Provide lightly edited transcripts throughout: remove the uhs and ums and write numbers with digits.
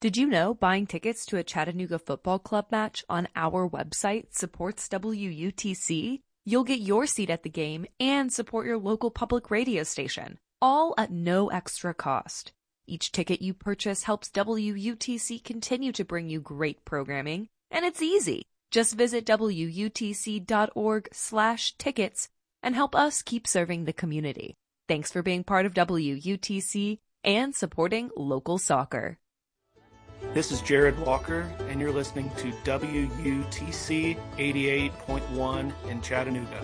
Did you know buying tickets to a Chattanooga Football Club match on our website supports WUTC? You'll get your seat at the game and support your local public radio station, all at no extra cost. Each ticket you purchase helps WUTC continue to bring you great programming, and it's easy. Just visit WUTC.org/tickets and help us keep serving the community. Thanks for being part of WUTC and supporting local soccer. This is Jared Walker, and you're listening to WUTC 88.1 in Chattanooga.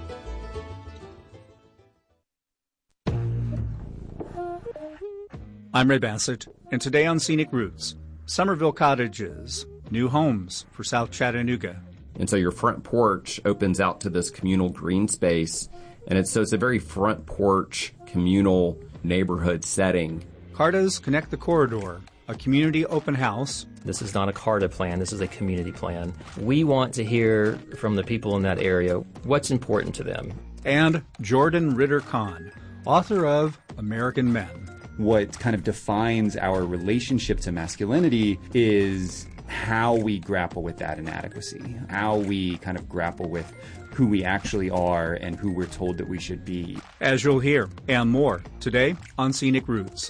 I'm Ray Bassett, and today on Scenic Routes, Somerville Cottages, new homes for South Chattanooga. And so your front porch opens out to this communal green space, and it's a very front porch, communal neighborhood setting. Cartas Connect the Corridor, a community open house. This is not a CARTA plan, this is a community plan. We want to hear from the people in that area what's important to them. And Jordan Ritter Kahn, author of American Men. What kind of defines our relationship to masculinity is how we grapple with that inadequacy, how we kind of grapple with who we actually are and who we're told that we should be. As you'll hear, and more, today on Scenic Routes.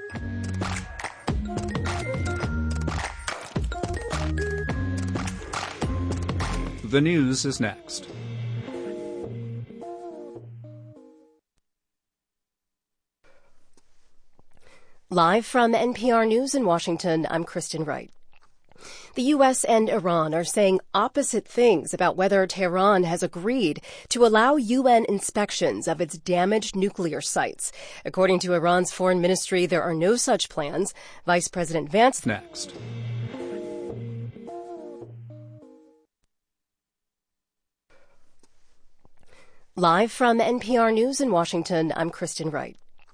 The news is next. Live from NPR News in Washington, I'm Kristen Wright. The U.S. and Iran are saying opposite things about whether Tehran has agreed to allow UN inspections of its damaged nuclear sites. According to Iran's foreign ministry, there are no such plans. Vice President Vance... Next. Live from NPR News in Washington, I'm Kristen Wright.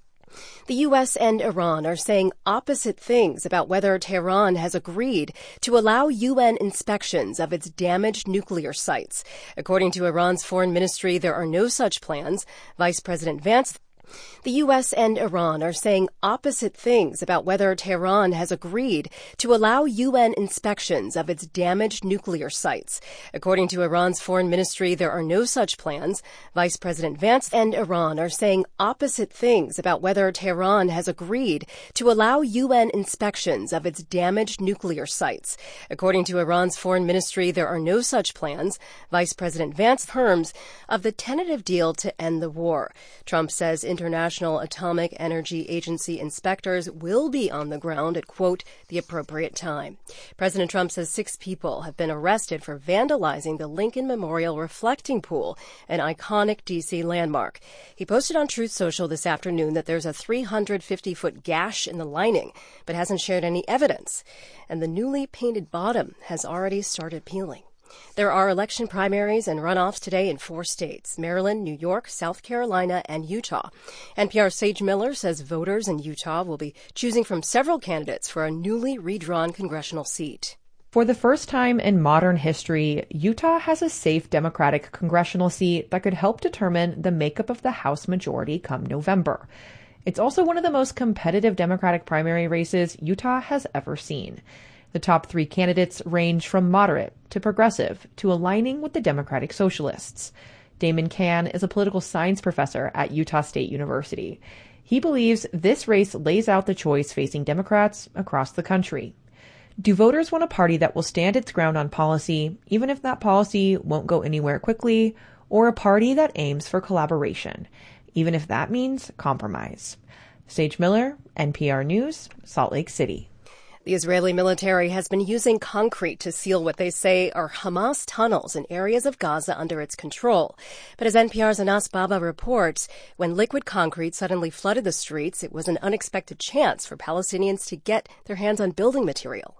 The U.S. and Iran are saying opposite things about whether Tehran has agreed to allow UN inspections of its damaged nuclear sites. According to Iran's foreign ministry, there are no such plans. Vice President Vance... The U.S. and Iran are saying opposite things about whether Tehran has agreed to allow UN inspections of its damaged nuclear sites. According to Iran's foreign ministry, there are no such plans. Vice President Vance and Iran are saying opposite things about whether Tehran has agreed to allow UN inspections of its damaged nuclear sites. According to Iran's foreign ministry, there are no such plans. Vice President Vance terms of the tentative deal to end the war. Trump says International Atomic Energy Agency inspectors will be on the ground at, quote, the appropriate time. President Trump says 6 people have been arrested for vandalizing the Lincoln Memorial Reflecting Pool, an iconic D.C. landmark. He posted on Truth Social this afternoon that there's a 350-foot gash in the lining, but hasn't shared any evidence. And the newly painted bottom has already started peeling. There are election primaries and runoffs today in 4 states, Maryland, New York, South Carolina, and Utah. NPR's Sage Miller says voters in Utah will be choosing from several candidates for a newly redrawn congressional seat. For the first time in modern history, Utah has a safe Democratic congressional seat that could help determine the makeup of the House majority come November. It's also one of the most competitive Democratic primary races Utah has ever seen. The top 3 candidates range from moderate to progressive to aligning with the Democratic Socialists. Damon Cann is a political science professor at Utah State University. He believes this race lays out the choice facing Democrats across the country. Do voters want a party that will stand its ground on policy, even if that policy won't go anywhere quickly, or a party that aims for collaboration, even if that means compromise? Sage Miller, NPR News, Salt Lake City. The Israeli military has been using concrete to seal what they say are Hamas tunnels in areas of Gaza under its control. But as NPR's Anas Baba reports, when liquid concrete suddenly flooded the streets, it was an unexpected chance for Palestinians to get their hands on building material.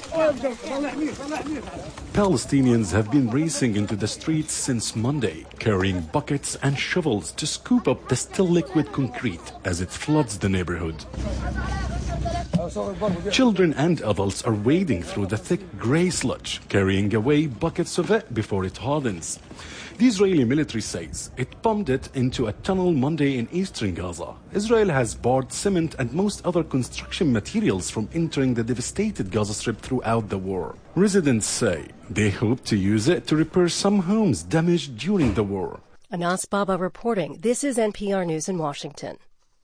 Palestinians have been racing into the streets since Monday, carrying buckets and shovels to scoop up the still liquid concrete as it floods the neighborhood. Children and adults are wading through the thick gray sludge, carrying away buckets of it before it hardens. The Israeli military says it bombed it into a tunnel Monday in eastern Gaza. Israel has barred cement and most other construction materials from entering the devastated Gaza Strip throughout the war. Residents say they hope to use it to repair some homes damaged during the war. Anas Baba reporting. This is NPR News in Washington.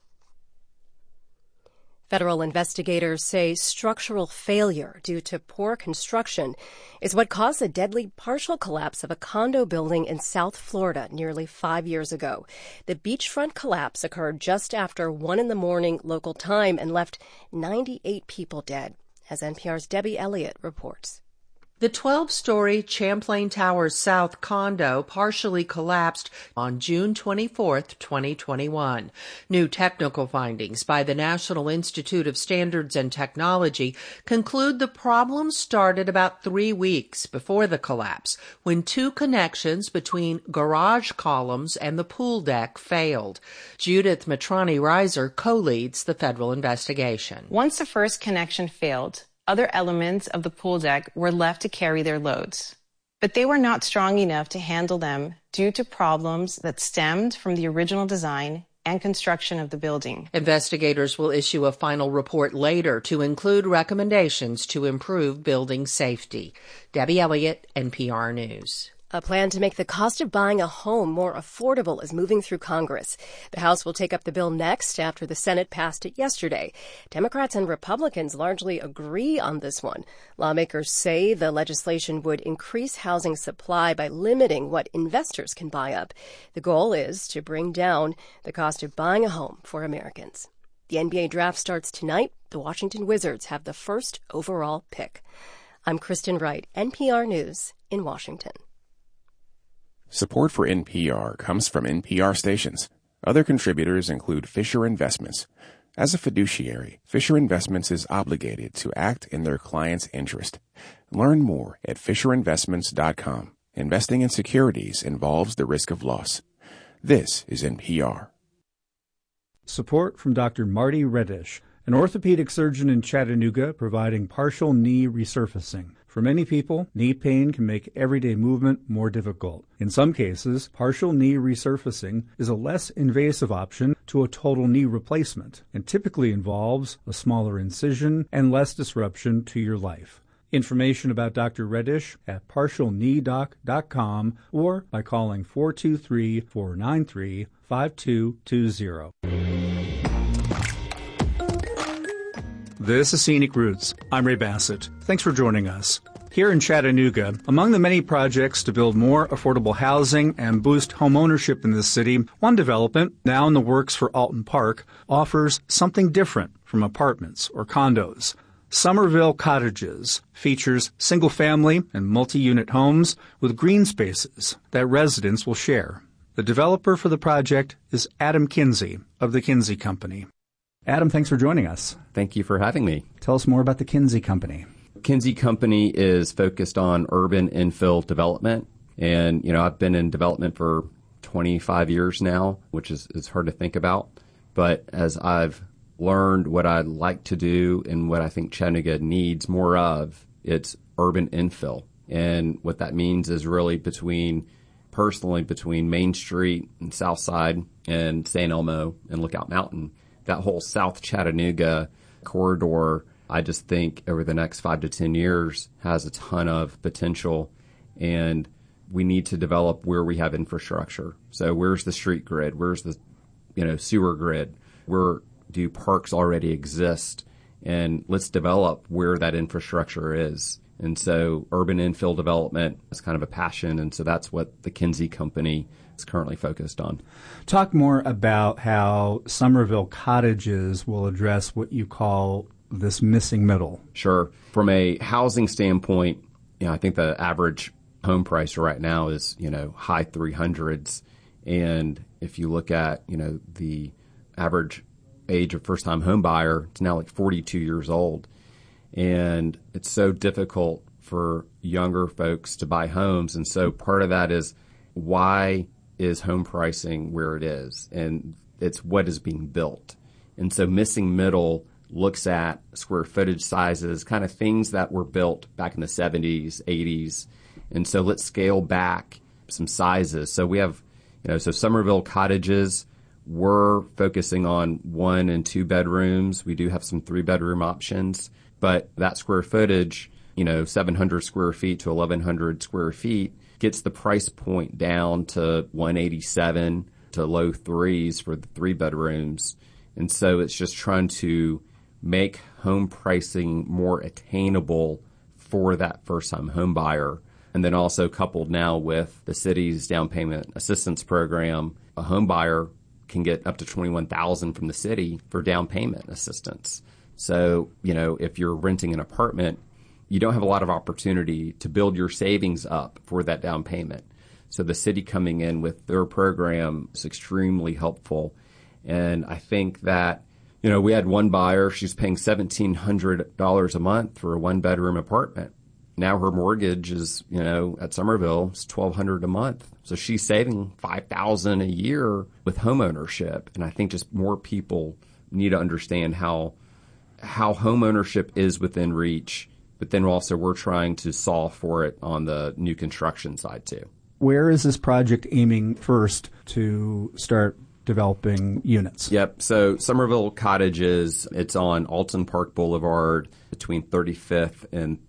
Federal investigators say structural failure due to poor construction is what caused the deadly partial collapse of a condo building in South Florida nearly 5 years ago. The beachfront collapse occurred just after 1 a.m. local time and left 98 people dead, as NPR's Debbie Elliott reports. The 12-story Champlain Towers South condo partially collapsed on June 24, 2021. New technical findings by the National Institute of Standards and Technology conclude the problem started about 3 weeks before the collapse, when 2 connections between garage columns and the pool deck failed. Judith Matrani-Reiser co-leads the federal investigation. Once the first connection failed, other elements of the pool deck were left to carry their loads, but they were not strong enough to handle them due to problems that stemmed from the original design and construction of the building. Investigators will issue a final report later to include recommendations to improve building safety. Debbie Elliott, NPR News. A plan to make the cost of buying a home more affordable is moving through Congress. The House will take up the bill next after the Senate passed it yesterday. Democrats and Republicans largely agree on this one. Lawmakers say the legislation would increase housing supply by limiting what investors can buy up. The goal is to bring down the cost of buying a home for Americans. The NBA draft starts tonight. The Washington Wizards have the first overall pick. I'm Kristen Wright, NPR News in Washington. Support for NPR comes from NPR stations. Other contributors include Fisher Investments. As a fiduciary, Fisher Investments is obligated to act in their client's interest. Learn more at FisherInvestments.com. Investing in securities involves the risk of loss. This is NPR. Support from Dr. Marty Reddish, an orthopedic surgeon in Chattanooga providing partial knee resurfacing. For many people, knee pain can make everyday movement more difficult. In some cases, partial knee resurfacing is a less invasive option to a total knee replacement and typically involves a smaller incision and less disruption to your life. Information about Dr. Reddish at partialkneedoc.com or by calling 423-493-5220. This is Scenic Roots. I'm Ray Bassett. Thanks for joining us. Here in Chattanooga, among the many projects to build more affordable housing and boost home ownership in this city, one development, now in the works for Alton Park, offers something different from apartments or condos. Somerville Cottages features single-family and multi-unit homes with green spaces that residents will share. The developer for the project is Adam Kinsey of the Kinsey Company. Adam, thanks for joining us. Thank you for having me. Tell us more about the Kinsey Company. Kinsey Company is focused on urban infill development. And, I've been in development for 25 years now, which is hard to think about. But as I've learned what I like to do and what I think Chattanooga needs more of, it's urban infill. And what that means is really between Main Street and South Side and San Elmo and Lookout Mountain. That whole South Chattanooga corridor, I just think over the next 5 to 10 years has a ton of potential, and we need to develop where we have infrastructure. So where's the street grid? Where's the sewer grid? Where do parks already exist? And let's develop where that infrastructure is. And so urban infill development is kind of a passion, and so that's what the Kinsey Company is currently focused on. Talk more about how Somerville Cottages will address what you call this missing middle. Sure. From a housing standpoint, I think the average home price right now is, high 300s. And if you look at, the average age of first-time home buyer, it's now like 42 years old. And it's so difficult for younger folks to buy homes. And so part of that is why is home pricing where it is? And it's what is being built. And so missing middle looks at square footage sizes, kind of things that were built back in the 70s, 80s. And so let's scale back some sizes. So we have, so Somerville Cottages, we're focusing on 1 and 2 bedrooms. We do have some 3-bedroom options, but that square footage, 700 square feet to 1,100 square feet gets the price point down to $187 to low $3s for the 3 bedrooms. And so it's just trying to make home pricing more attainable for that first-time home buyer. And then also coupled now with the city's down payment assistance program, a home buyer can get up to $21,000 from the city for down payment assistance. So, if you're renting an apartment, you don't have a lot of opportunity to build your savings up for that down payment. So the city coming in with their program is extremely helpful. And I think that, we had one buyer, she's paying $1,700 a month for a 1-bedroom apartment. Now her mortgage is, at Somerville, it's $1,200 a month. So she's saving $5,000 a year with home ownership. And I think just more people need to understand how home ownership is within reach, but then also we're trying to solve for it on the new construction side too. Where is this project aiming first to start developing units? Yep. So Somerville Cottages, it's on Alton Park Boulevard between 35th and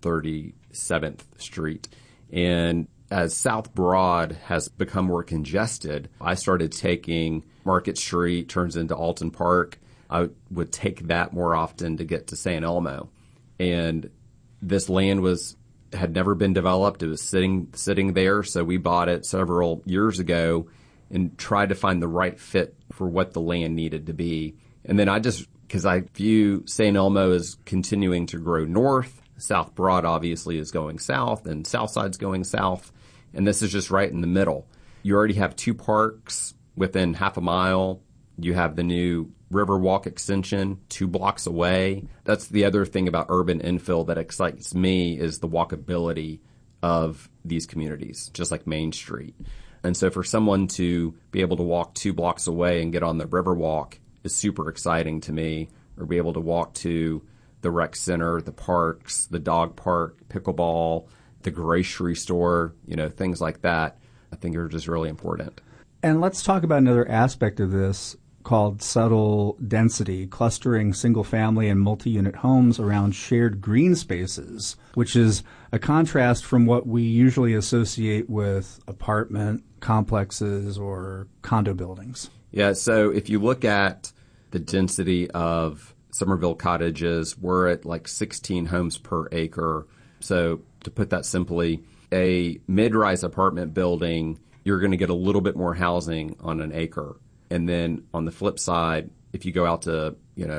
37th Street. And as South Broad has become more congested, I started taking Market Street, turns into Alton Park. I would take that more often to get to San Elmo. And this land had never been developed. It was sitting there. So we bought it several years ago and tried to find the right fit for what the land needed to be. And then because I view San Elmo as continuing to grow north, South Broad obviously is going south, and Southside's going south. And this is just right in the middle. You already have 2 parks within half a mile. You have the new Riverwalk extension 2 blocks away. That's the other thing about urban infill that excites me is the walkability of these communities, just like Main Street. And so for someone to be able to walk 2 blocks away and get on the Riverwalk is super exciting to me, or be able to walk to the rec center, the parks, the dog park, pickleball, the grocery store, things like that, I think are just really important. And let's talk about another aspect of this called subtle density, clustering single-family and multi-unit homes around shared green spaces, which is a contrast from what we usually associate with apartment complexes or condo buildings. Yeah, so if you look at the density of Somerville Cottages, we're at like 16 homes per acre. So to put that simply, a mid-rise apartment building, you're going to get a little bit more housing on an acre. And then on the flip side, if you go out to,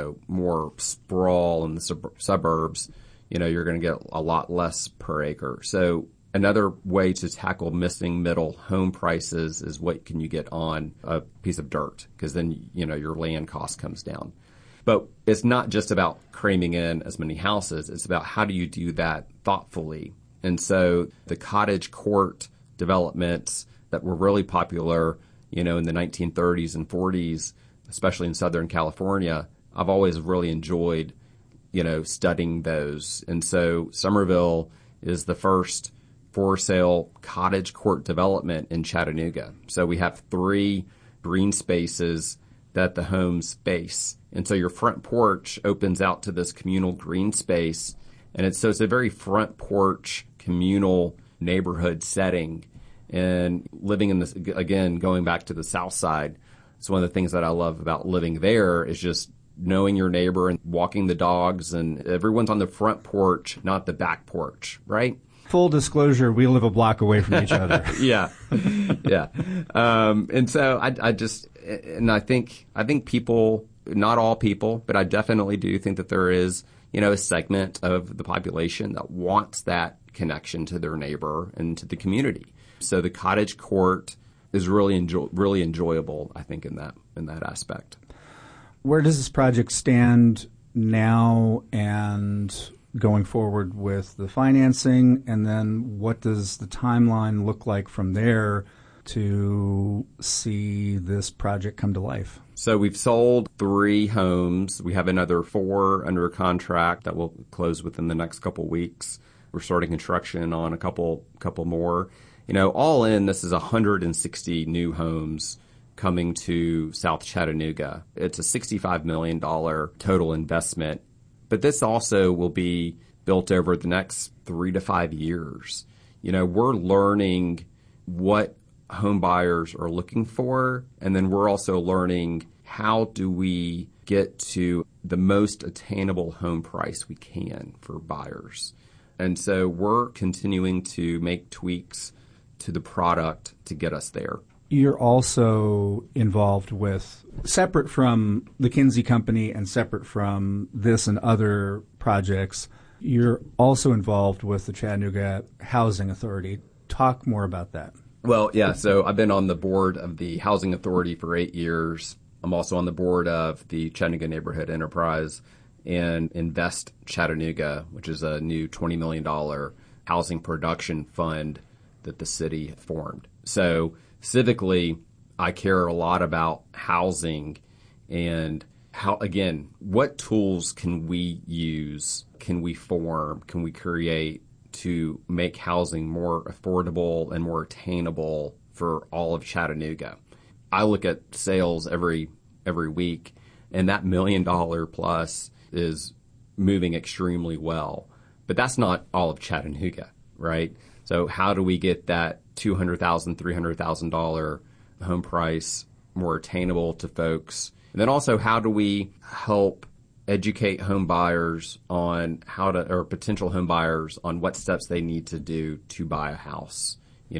more sprawl in the suburbs, you're going to get a lot less per acre. So another way to tackle missing middle home prices is what can you get on a piece of dirt, because then, your land cost comes down. But it's not just about cramming in as many houses. It's about how do you do that thoughtfully. And so the cottage court developments that were really popular, in the 1930s and 40s, especially in Southern California, I've always really enjoyed, studying those. And so Somerville is the first for sale cottage court development in Chattanooga. So we have 3 green spaces that the homes face. And so your front porch opens out to this communal green space. And it's a very front porch communal neighborhood setting. And living in this, again, going back to the South Side, it's one of the things that I love about living there is just knowing your neighbor and walking the dogs, and everyone's on the front porch, not the back porch, right? Full disclosure, we live a block away from each other. Yeah. And so I think people, not all people, but I definitely do think that there is, a segment of the population that wants that connection to their neighbor and to the community. So the cottage court is really enjoyable, I think, in that aspect. Where does this project stand now and going forward with the financing? And then what does the timeline look like from there to see this project come to life? So we've sold 3 homes. We have another 4 under contract that will close within the next couple weeks. We're starting construction on a couple more. All in, this is 160 new homes coming to South Chattanooga. It's a $65 million total investment. But this also will be built over the next 3 to 5 years. We're learning what home buyers are looking for, and then we're also learning how do we get to the most attainable home price we can for buyers. And so we're continuing to make tweaks to the product to get us there. You're also involved with, separate from the Kinsey Company and separate from this and other projects, you're also involved with the Chattanooga Housing Authority. Talk more about that. Well, yeah, so I've been on the board of the Housing Authority for 8 years. I'm also on the board of the Chattanooga Neighborhood Enterprise and Invest Chattanooga, which is a new $20 million housing production fund that the city formed. So civically, I care a lot about housing and how, again, what tools can we use, can we form, can we create to make housing more affordable and more attainable for all of Chattanooga. I look at sales every week, and that $1 million plus is moving extremely well. But that's not all of Chattanooga, right? So how do we get that $200,000, $300,000 home price more attainable to folks? And then also, how do we help educate home buyers on or potential home buyers on what steps they need to do to buy a house?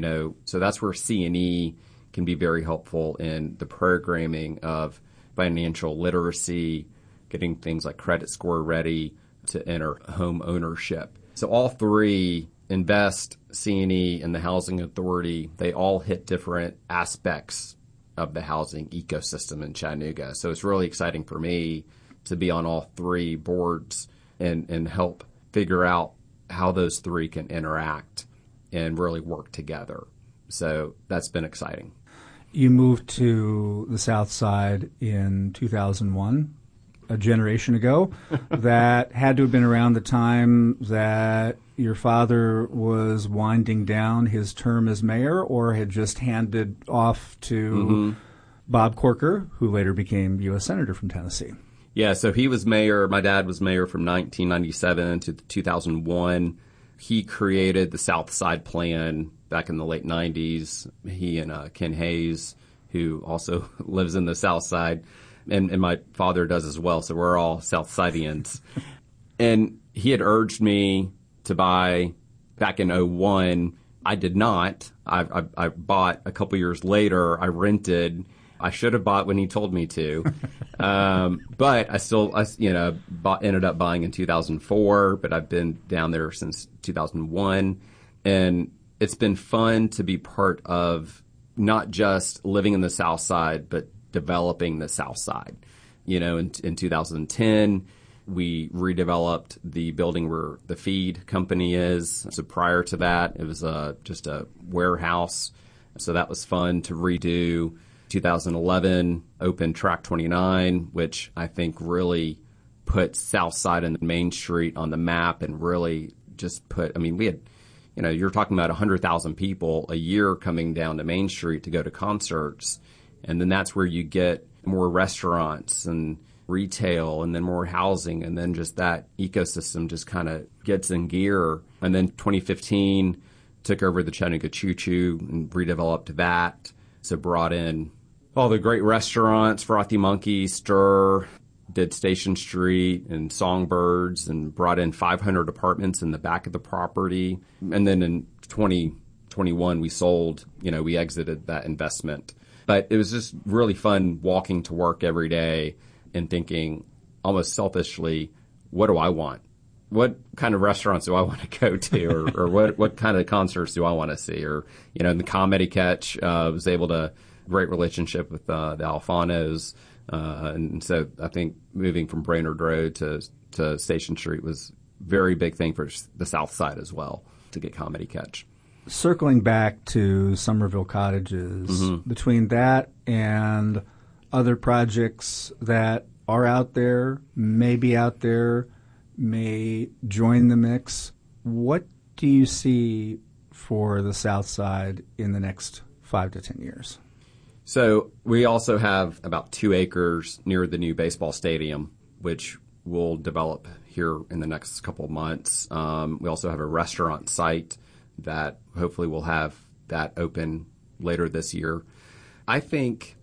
So that's where C&E can be very helpful in the programming of financial literacy, getting things like credit score ready to enter home ownership. So all 3, Invest, C&E, and the Housing Authority, they all hit different aspects of the housing ecosystem in Chattanooga. So it's really exciting for me to be on all 3 boards and help figure out how those 3 can interact and really work together. So that's been exciting. You moved to the South Side in 2001, a generation ago. That had to have been around the time that your father was winding down his term as mayor, or had just handed off to Bob Corker, who later became U.S. Senator from Tennessee. Yeah, so he was mayor. My dad was mayor from 1997 to 2001. He created the South Side Plan back in the late 90s. He and Ken Hayes, who also lives in the South Side, and my father does as well, so we're all South Sidians. And he had urged me to buy back in 2001. I did not. I bought a couple years later. I rented. I should have bought when he told me to. But I ended up buying in 2004, but I've been down there since 2001. And it's been fun to be part of not just living in the South Side, but developing the South Side. In 2010, we redeveloped the building where the feed company is. So prior to that, it was just a warehouse. So that was fun to redo. 2011, opened Track 29, which I think really put South Side and Main Street on the map and really just we had, you're talking about 100,000 people a year coming down to Main Street to go to concerts. And then that's where you get more restaurants and retail and then more housing. And then just that ecosystem just kind of gets in gear. And then 2015 took over the Chattanooga Choo Choo and redeveloped that. So brought in all the great restaurants, Frothy Monkey, Stir, did Station Street and Songbirds, and brought in 500 apartments in the back of the property. And then in 2021, we sold, we exited that investment. But it was just really fun walking to work every day and thinking almost selfishly, what do I want? What kind of restaurants do I want to go to? Or what kind of concerts do I want to see? Or, in the Comedy Catch, was able to great relationship with the Alfanos. And so I think moving from Brainerd Road to Station Street was a very big thing for the South Side as well, to get Comedy Catch. circling back to Somerville Cottages, between that and other projects that are out there, may be out there, may join the mix, what do you see for the South Side in the next 5 to 10 years? So we also have about 2 acres near the new baseball stadium, which will develop here in the next couple of months. We also have a restaurant site that hopefully will have that open later this year. I think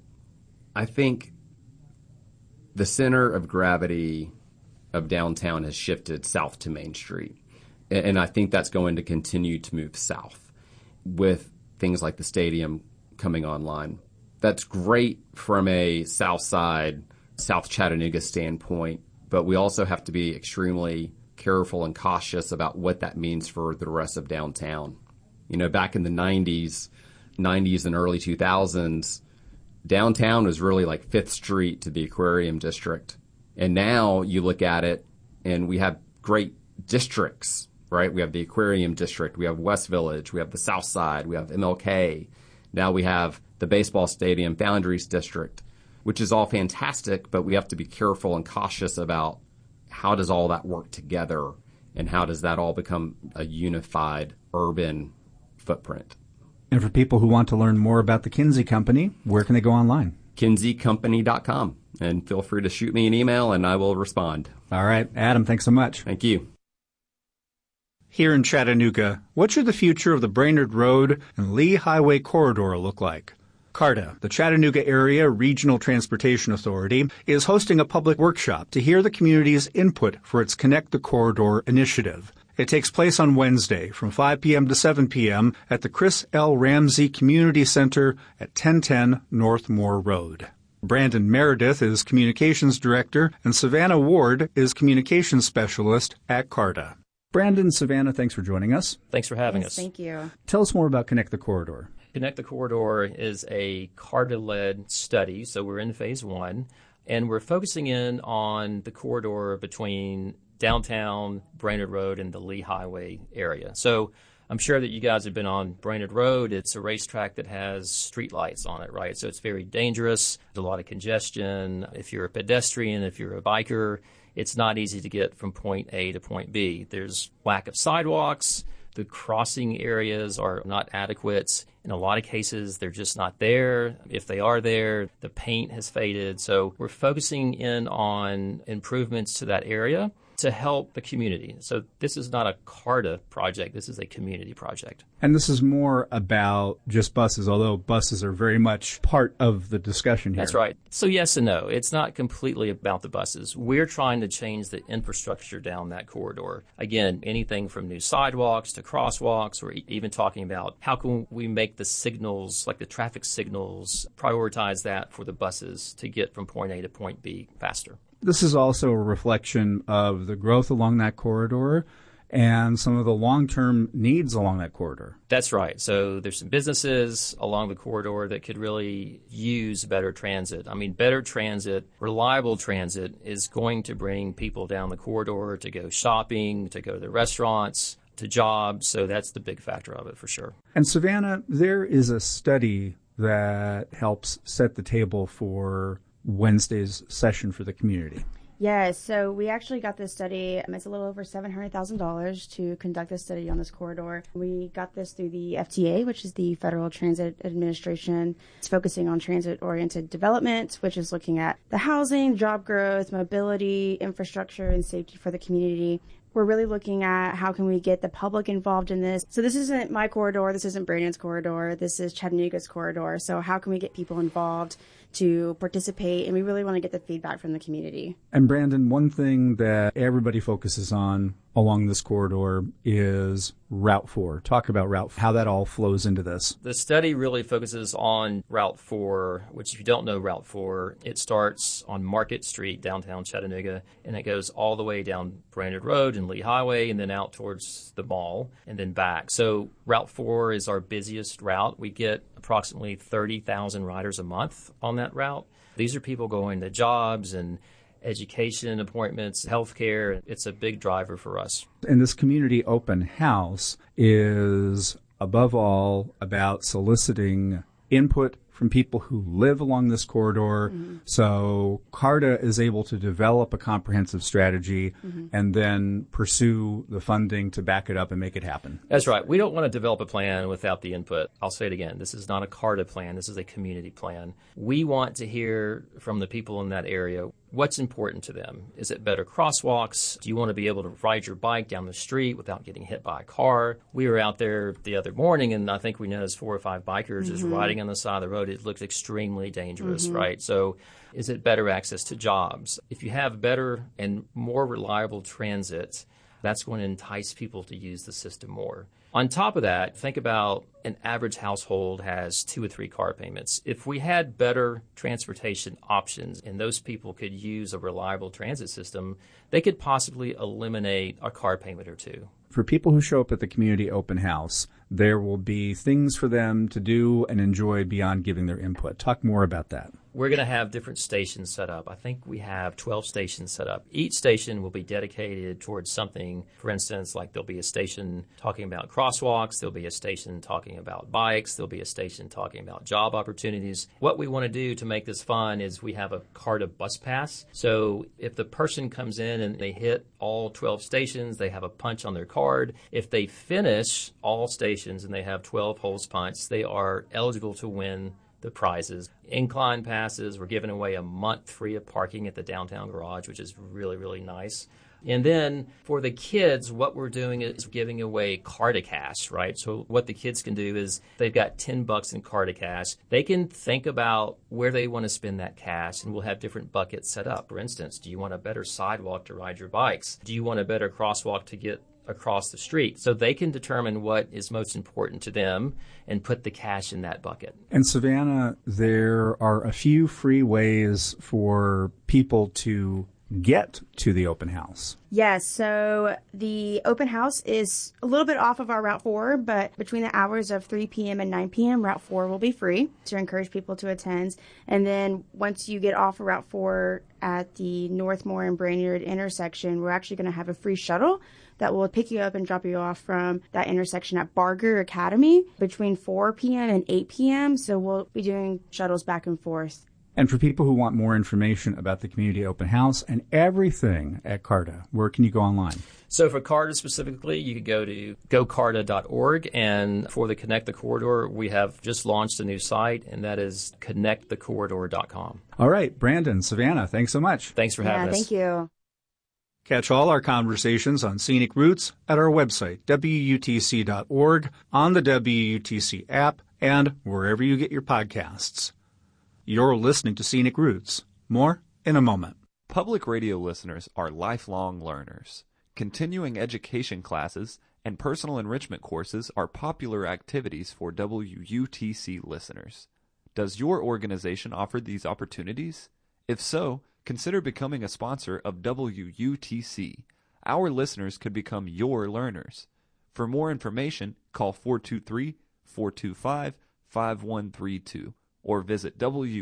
the center of gravity of downtown has shifted south to Main Street. And I think that's going to continue to move south with things like the stadium coming online. That's great from a South Side, South Chattanooga standpoint, but we also have to be extremely careful and cautious about what that means for the rest of downtown. You know, back in the 90s and early 2000s, downtown was really like 5th Street to the Aquarium District. And now you look at it and we have great districts, right? We have the Aquarium District, we have West Village, we have the South Side, we have MLK. Now we have the baseball stadium, Foundries District, which is all fantastic, but we have to be careful and cautious about how does all that work together and how does that all become a unified urban footprint. And for people who want to learn more about the Kinsey Company, where can they go online? KinseyCompany.com. And feel free to shoot me an email and I will respond. All right. Adam, thanks so much. Thank you. Here in Chattanooga, what should the future of the Brainerd Road and Lee Highway corridor look like? CARTA, the Chattanooga Area Regional Transportation Authority, is hosting a public workshop to hear the community's input for its Connect the Corridor initiative. It takes place on Wednesday from 5 p.m. to 7 p.m. at the Chris L. Ramsey Community Center at 1010 North Moore Road. Brandon Meredith is Communications Director, and Savannah Ward is Communications Specialist at CARTA. Brandon, Savannah, thanks for joining us. Thanks for having us. Thank you. Tell us more about Connect the Corridor. Connect the Corridor is a CARTA-led study, so we're in phase 1, and we're focusing in on the corridor between downtown Brainerd Road and the Lee Highway area. So I'm sure that you guys have been on Brainerd Road. It's a racetrack that has street lights on it, right? So it's very dangerous. There's a lot of congestion. If you're a pedestrian, if you're a biker, it's not easy to get from point A to point B. There's lack of sidewalks. The crossing areas are not adequate. In a lot of cases, they're just not there. If they are there, the paint has faded. So we're focusing in on improvements to that area to help the community. So this is not a CARTA project. This is a community project. And this is more about just buses, although buses are very much part of the discussion here. That's right. So yes and no. It's not completely about the buses. We're trying to change the infrastructure down that corridor. Again, anything from new sidewalks to crosswalks, or even talking about how can we make the signals, like the traffic signals, prioritize that for the buses to get from point A to point B faster. This is also a reflection of the growth along that corridor and some of the long-term needs along that corridor. That's right. So there's some businesses along the corridor that could really use better transit. I mean, better transit, reliable transit is going to bring people down the corridor to go shopping, to go to the restaurants, to jobs. So that's the big factor of it for sure. And Savannah, there is a study that helps set the table for Wednesday's session for the community. Yeah, so we actually got this study. It's a little over $700,000 to conduct this study on this corridor. We got this through the FTA, which is the Federal Transit Administration. It's focusing on transit-oriented development, which is looking at the housing, job growth, mobility, infrastructure, and safety for the community. We're really looking at how can we get the public involved in this. So this isn't my corridor, this isn't Brandon's corridor, this is Chattanooga's corridor. So how can we get people involved to participate? And we really want to get the feedback from the community. And Brandon, one thing that everybody focuses on along this corridor is Route 4. Talk about Route 4, how that all flows into this. The study really focuses on Route 4, which if you don't know Route 4, it starts on Market Street, downtown Chattanooga, and it goes all the way down Brainerd Road and Lee Highway and then out towards the mall and then back. So Route 4 is our busiest route. We get approximately 30,000 riders a month on that route. These are people going to jobs and education appointments, healthcare. It's a big driver for us. And this community open house is above all, about soliciting input from people who live along this corridor. So CARTA is able to develop a comprehensive strategy and then pursue the funding to back it up and make it happen. That's right. We don't want to develop a plan without the input. I'll say it again. This is not a CARTA plan. This is a community plan. We want to hear from the people in that area. What's important to them? Is it better crosswalks? Do you want to be able to ride your bike down the street without getting hit by a car? We were out there the other morning, and I think we noticed 4 or 5 bikers just riding on the side of the road. It looked extremely dangerous, right? So is it better access to jobs? If you have better and more reliable transit, that's going to entice people to use the system more. On top of that, think about an average household has 2 or 3 car payments. If we had better transportation options and those people could use a reliable transit system, they could possibly eliminate a car payment or 2. For people who show up at the community open house, there will be things for them to do and enjoy beyond giving their input. Talk more about that. We're going to have different stations set up. I think we have 12 stations set up. Each station will be dedicated towards something. For instance, like there'll be a station talking about crosswalks. There'll be a station talking about bikes. There'll be a station talking about job opportunities. What we want to do to make this fun is we have a CARTA bus pass. So if the person comes in and they hit all 12 stations, they have a punch on their card. If they finish all stations and they have 12 holes punched, they are eligible to win the prizes. Incline passes, we're giving away a month free of parking at the downtown garage, which is really, really nice. And then for the kids, what we're doing is giving away CARTA cash, right? So what the kids can do is they've got $10 in CARTA cash. They can think about where they want to spend that cash, and we'll have different buckets set up. For instance, do you want a better sidewalk to ride your bikes? Do you want a better crosswalk to get across the street? So they can determine what is most important to them and put the cash in that bucket. And Savannah, there are a few free ways for people to get to the open house. Yes, so the open house is a little bit off of our Route 4, but between the hours of 3 p.m. and 9 p.m., Route 4 will be free to encourage people to attend. And then once you get off of Route 4 at the Northmore and Brainerd intersection, we're actually going to have a free shuttle that will pick you up and drop you off from that intersection at Barger Academy between 4 p.m. and 8 p.m. So we'll be doing shuttles back and forth. And for people who want more information about the community open house and everything at CARTA, where can you go online? So for CARTA specifically, you could go to gocarta.org. And for the Connect the Corridor, we have just launched a new site, and that is connectthecorridor.com. All right, Brandon, Savannah, thanks so much. Thanks for having us. Thank you. Catch all our conversations on scenic routes at our website, WUTC.org, on the WUTC app, and wherever you get your podcasts. You're listening to Scenic Routes. More in a moment. Public radio listeners are lifelong learners. Continuing education classes and personal enrichment courses are popular activities for WUTC listeners. Does your organization offer these opportunities? If so, consider becoming a sponsor of WUTC. Our listeners could become your learners. For more information, call 423-425-5132 or visit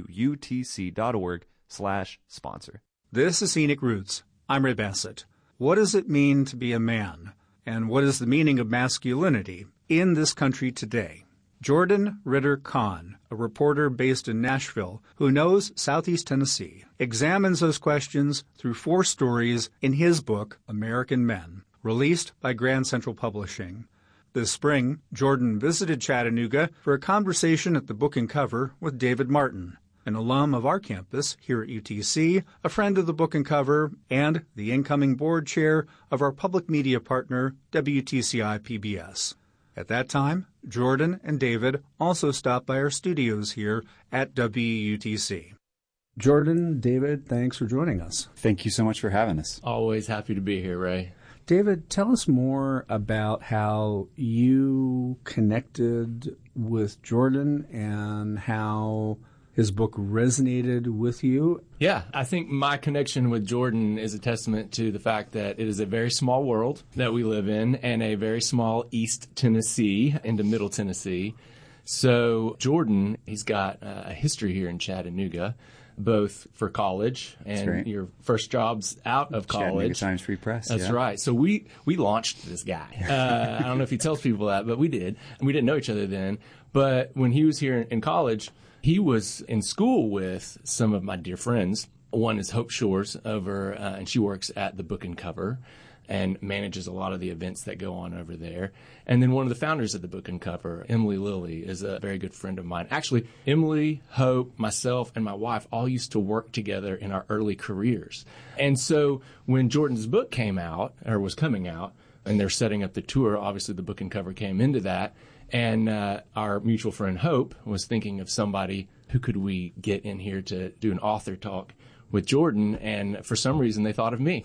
WUTC.org/sponsor. This is Scenic Roots. I'm Ray Bassett. What does it mean to be a man? And what is the meaning of masculinity in this country today? Jordan Ritter Kahn, a reporter based in Nashville who knows Southeast Tennessee, examines those questions through 4 stories in his book, American Men, released by Grand Central Publishing. This spring, Jordan visited Chattanooga for a conversation at the Book and Cover with David Martin, an alum of our campus here at UTC, a friend of the Book and Cover, and the incoming board chair of our public media partner, WTCI PBS. At that time, Jordan and David also stopped by our studios here at WUTC. Jordan, David, thanks for joining us. Thank you so much for having us. Always happy to be here, Ray. David, tell us more about how you connected with Jordan and how his book resonated with you. Yeah, I think my connection with Jordan is a testament to the fact that it is a very small world that we live in and a very small East Tennessee into Middle Tennessee. So Jordan, he's got a history here in Chattanooga. both for college and your first jobs out of college. Chattanooga Times Free Press. That's right. So we launched this guy. I don't know if he tells people that, but we did. And we didn't know each other then. But when he was here in college, he was in school with some of my dear friends. One is Hope Shores over, and she works at the Book and Cover and manages a lot of the events that go on over there. And then one of the founders of the Book and Cover, Emily Lilly, is a very good friend of mine. Actually, Emily, Hope, myself, and my wife all used to work together in our early careers. And so when Jordan's book came out, or was coming out, and they're setting up the tour, obviously the Book and Cover came into that. And our mutual friend Hope was thinking of somebody who could we get in here to do an author talk with Jordan, and for some reason they thought of me.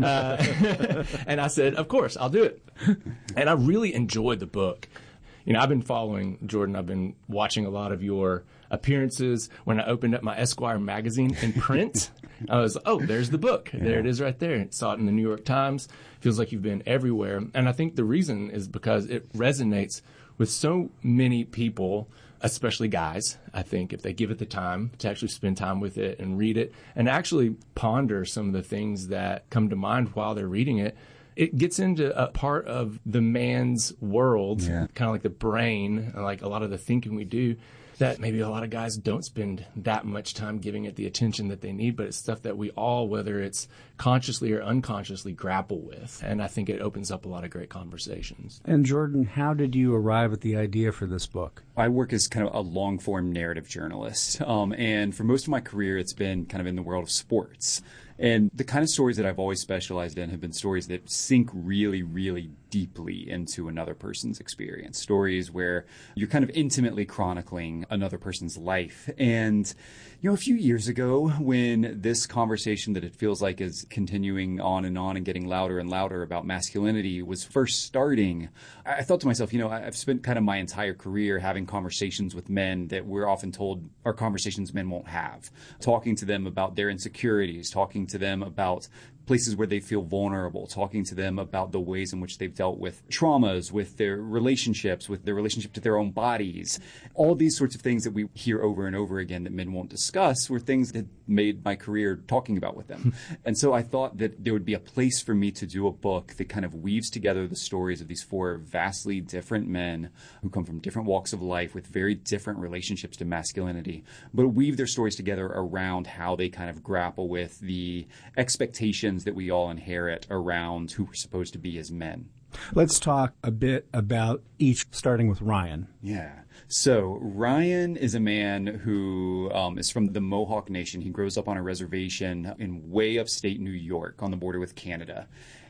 And I said, of course, I'll do it. And I really enjoyed the book. You know, I've been following Jordan. I've been watching a lot of your appearances. When I opened up my Esquire magazine in print, I was, oh, there's the book. Yeah. There it is right there. Saw it in the New York Times. Feels like you've been everywhere. And I think the reason is because it resonates with so many people, especially guys, I think, if they give it the time to actually spend time with it and read it and actually ponder some of the things that come to mind while they're reading it, it gets into a part of the man's world, kind of like the brain, like a lot of the thinking we do, that maybe a lot of guys don't spend that much time giving it the attention that they need, but it's stuff that we all, whether it's consciously or unconsciously, grapple with. And I think it opens up a lot of great conversations. And Jordan, how did you arrive at the idea for this book? I work as kind of a long-form narrative journalist. And for most of my career, it's been kind of in the world of sports. And the kind of stories that I've always specialized in have been stories that sink really, really deeply into another person's experience. Stories where you're kind of intimately chronicling another person's life. And, you know, a few years ago, when this conversation that it feels like is continuing on and getting louder and louder about masculinity was first starting, I thought to myself, you know, I've spent kind of my entire career having conversations with men that we're often told are conversations men won't have. Talking to them about their insecurities, talking to them about places where they feel vulnerable, talking to them about the ways in which they've dealt with traumas, with their relationships, with their relationship to their own bodies. All these sorts of things that we hear over and over again that men won't discuss were things that made my career talking about with them. And so I thought that there would be a place for me to do a book that kind of weaves together the stories of these four vastly different men who come from different walks of life with very different relationships to masculinity, but weave their stories together around how they kind of grapple with the expectations that we all inherit around who we're supposed to be as men. Let's talk a bit about each, starting with Ryan. Yeah. So Ryan is a man who is from the Mohawk Nation. He grows up on a reservation in way upstate New York on the border with Canada.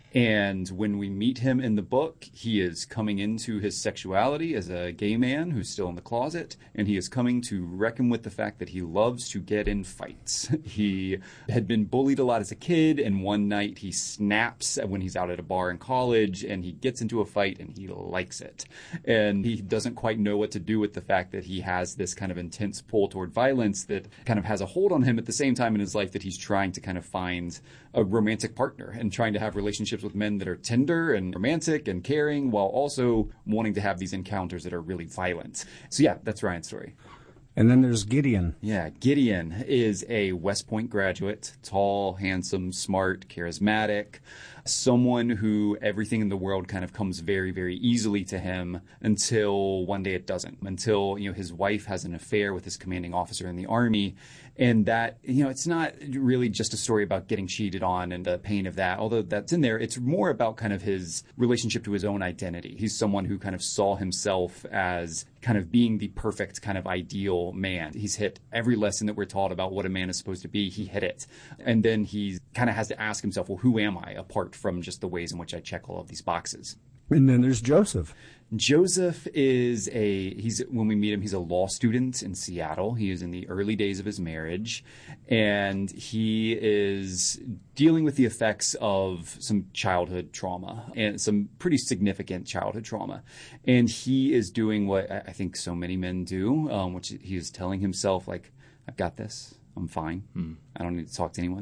And when we meet him in the book, he is coming into his sexuality as a gay man who's still in the closet, and he is coming to reckon with the fact that he loves to get in fights. He had been bullied a lot as a kid, and one night he snaps when he's out at a bar in college, and he gets into a fight, and he likes it. And he doesn't quite know what to do with the fact that he has this kind of intense pull toward violence that kind of has a hold on him at the same time in his life that he's trying to kind of find a romantic partner and trying to have relationships with men that are tender and romantic and caring while also wanting to have these encounters that are really violent. So yeah, that's Ryan's story. And then there's Gideon. Yeah, Gideon is a West Point graduate, tall, handsome, smart, charismatic, someone who everything in the world kind of comes very, very easily to him until one day it doesn't, until, you know, his wife has an affair with his commanding officer in the Army. And that, you know, it's not really just a story about getting cheated on and the pain of that, although that's in there. It's more about kind of his relationship to his own identity. He's someone who kind of saw himself as kind of being the perfect kind of ideal man. He's hit every lesson that we're taught about what a man is supposed to be. He hit it. And then he kind of has to ask himself, well, who am I apart from just the ways in which I check all of these boxes? And then there's Joseph. Joseph is when we meet him, he's a law student in Seattle. He is in the early days of his marriage, and he is dealing with the effects of some childhood trauma and some pretty significant childhood trauma. And he is doing what I think so many men do, which he is telling himself, like, I've got this. I'm fine. I don't need to talk to anyone.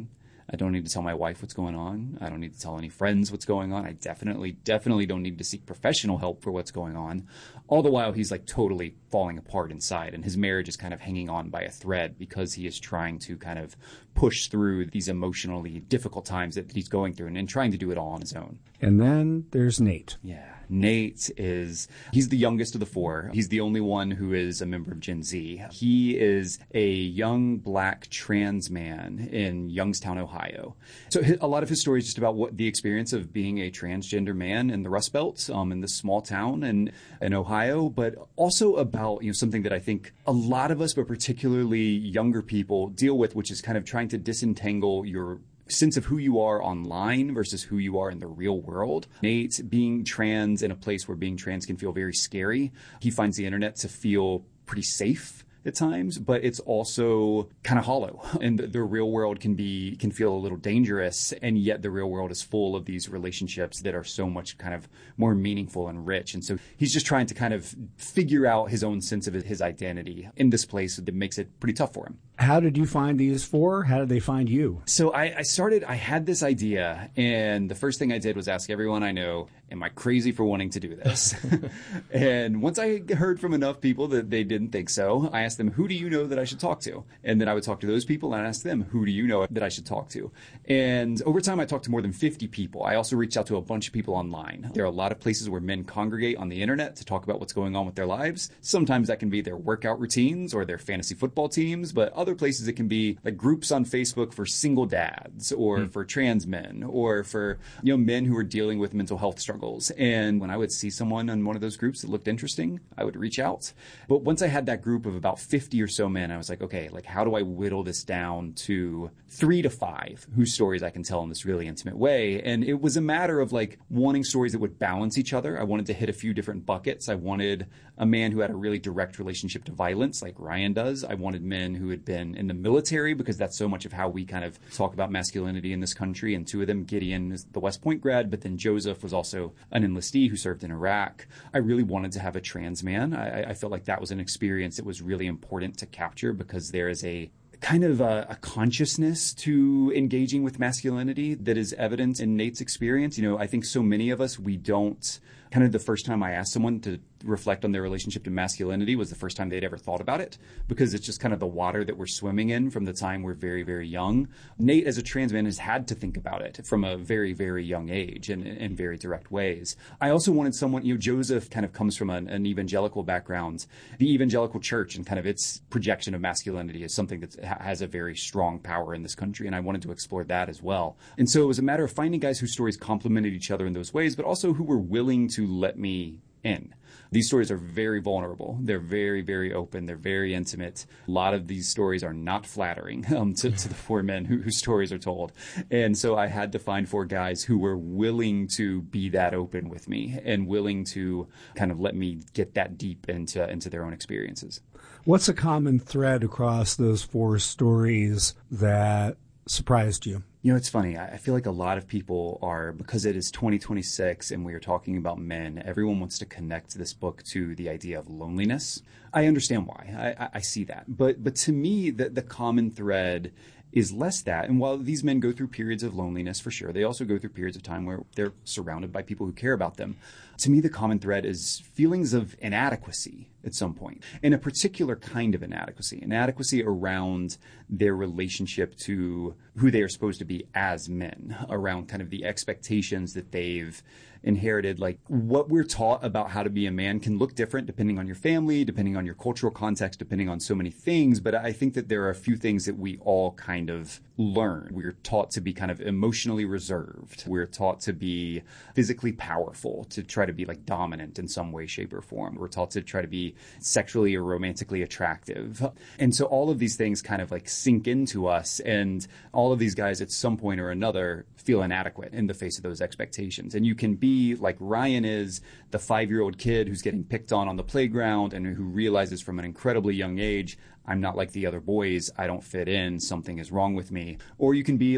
I don't need to tell my wife what's going on. I don't need to tell any friends what's going on. I definitely don't need to seek professional help for what's going on. All the while, he's like totally falling apart inside, and his marriage is kind of hanging on by a thread because he is trying to kind of push through these emotionally difficult times that he's going through and trying to do it all on his own. And then there's Nate. Yeah. Nate he's the youngest of the four. He's the only one who is a member of Gen Z. He is a young black trans man in Youngstown, Ohio. So a lot of his story is just about what the experience of being a transgender man in the Rust Belt, in this small town in Ohio, but also about, something that I think a lot of us, but particularly younger people, deal with, which is kind of trying to disentangle your sense of who you are online versus who you are in the real world. Nate, being trans in a place where being trans can feel very scary, he finds the internet to feel pretty safe at times, but it's also kind of hollow, and the real world can feel a little dangerous, and yet the real world is full of these relationships that are so much kind of more meaningful and rich. And so he's just trying to kind of figure out his own sense of his identity in this place that makes it pretty tough for him. How did you find these four? How did they find you? So I had this idea, and the first thing I did was ask everyone I know, am I crazy for wanting to do this? And once I heard from enough people that they didn't think so, I asked them, who do you know that I should talk to? And then I would talk to those people and ask them, who do you know that I should talk to? And over time, I talked to more than 50 people. I also reached out to a bunch of people online. There are a lot of places where men congregate on the internet to talk about what's going on with their lives. Sometimes that can be their workout routines or their fantasy football teams, but other places it can be like groups on Facebook for single dads or for trans men or for men who are dealing with mental health struggles. And when I would see someone in one of those groups that looked interesting, I would reach out. But once I had that group of about 50 or so men, I was like, okay, like how do I whittle this down to 3 to 5 whose stories I can tell in this really intimate way? And it was a matter of like wanting stories that would balance each other. I wanted to hit a few different buckets. I wanted a man who had a really direct relationship to violence like Ryan does. I wanted men who had been in the military because that's so much of how we kind of talk about masculinity in this country. And 2 of them, Gideon is the West Point grad, but then Joseph was also an enlistee who served in Iraq. I really wanted to have a trans man. I felt like that was an experience that was really important to capture because there is a kind of a consciousness to engaging with masculinity that is evident in Nate's experience. I think so many of us, we don't kind of the first time I asked someone to reflect on their relationship to masculinity was the first time they'd ever thought about it because it's just kind of the water that we're swimming in from the time we're very, very young. Nate, as a trans man, has had to think about it from a very, very young age and in very direct ways. I also wanted someone, Joseph kind of comes from an evangelical background. The evangelical church and kind of its projection of masculinity is something that has a very strong power in this country, and I wanted to explore that as well. And so it was a matter of finding guys whose stories complemented each other in those ways, but also who were willing to let me in. These stories are very vulnerable. They're very, very open. They're very intimate. A lot of these stories are not flattering to the 4 men whose stories are told. And so I had to find 4 guys who were willing to be that open with me and willing to kind of let me get that deep into their own experiences. What's a common thread across those 4 stories that surprised you? It's funny. I feel like a lot of people are, because it is 2026 and we are talking about men, everyone wants to connect this book to the idea of loneliness. I understand why. I see that. But to me, the common thread is less that. And while these men go through periods of loneliness, for sure, they also go through periods of time where they're surrounded by people who care about them. To me, the common thread is feelings of inadequacy at some point, and a particular kind of inadequacy around their relationship to who they are supposed to be as men, around kind of the expectations that they've inherited. Like what we're taught about how to be a man can look different depending on your family, depending on your cultural context, depending on so many things. But I think that there are a few things that we all kind of learn. We're taught to be kind of emotionally reserved. We're taught to be physically powerful, to try to be like dominant in some way, shape, or form. We're taught to try to be sexually or romantically attractive. And so all of these things kind of like sink into us. And all of these guys at some point or another feel inadequate in the face of those expectations. And you can be like Ryan is, the 5-year-old kid who's getting picked on the playground and who realizes from an incredibly young age, I'm not like the other boys. I don't fit in. Something is wrong with me. Or you can be